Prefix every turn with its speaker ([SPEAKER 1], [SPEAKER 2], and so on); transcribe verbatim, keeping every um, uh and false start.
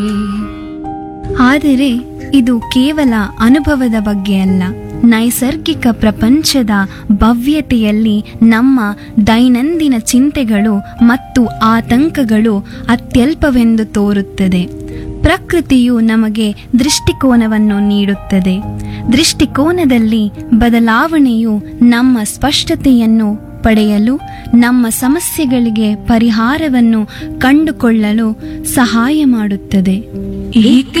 [SPEAKER 1] ಆದರೆ ಇದು ಕೇವಲ ಅನುಭವದ ಬಗ್ಗೆ ಅಲ್ಲ, ನೈಸರ್ಗಿಕ ಪ್ರಪಂಚದ ಭವ್ಯತೆಯಲ್ಲಿ ನಮ್ಮ ದೈನಂದಿನ ಚಿಂತೆಗಳು ಮತ್ತು ಆತಂಕಗಳು ಅತ್ಯಲ್ಪವೆಂದು ತೋರುತ್ತದೆ. ಪ್ರಕೃತಿಯು ನಮಗೆ ದೃಷ್ಟಿಕೋನವನ್ನು ನೀಡುತ್ತದೆ. ದೃಷ್ಟಿಕೋನದಲ್ಲಿ ಬದಲಾವಣೆಯು ನಮ್ಮ ಸ್ಪಷ್ಟತೆಯನ್ನು ಪಡೆಯಲು, ನಮ್ಮ ಸಮಸ್ಯೆಗಳಿಗೆ ಪರಿಹಾರವನ್ನು ಕಂಡುಕೊಳ್ಳಲು ಸಹಾಯ ಮಾಡುತ್ತದೆ.
[SPEAKER 2] ಏಕೆ